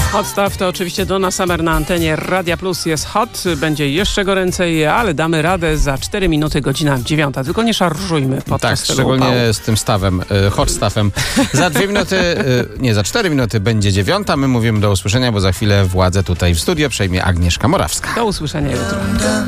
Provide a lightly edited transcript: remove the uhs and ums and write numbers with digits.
Hot Stuff to oczywiście Donna Summer na antenie Radia Plus. Jest hot, będzie jeszcze goręcej, ale damy radę za 4 minuty, godzina 9. Tylko nie szarżujmy podczas tego szczególnie upału. z tym stawem, hot stuffem. Za 2 minuty, za 4 minuty będzie 9. My mówimy do usłyszenia, bo za chwilę władzę tutaj w studio przejmie Agnieszka Morawska. Do usłyszenia jutro.